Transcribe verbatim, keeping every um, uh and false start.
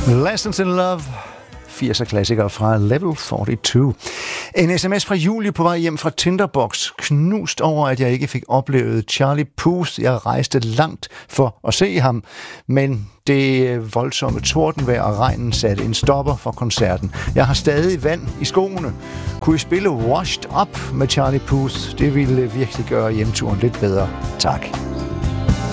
Lessons in Love, firser klassikere fra Level fireogfyrre. En sms fra Julie på vej hjem fra Tinderbox, knust over, at jeg ikke fik oplevet Charlie Puth. Jeg rejste langt for at se ham, men det voldsomme tordenvejr og regnen satte en stopper for koncerten. Jeg har stadig vand i skoene. Kunne I spille Washed Up med Charlie Puth? Det ville virkelig gøre hjemturen lidt bedre. Tak.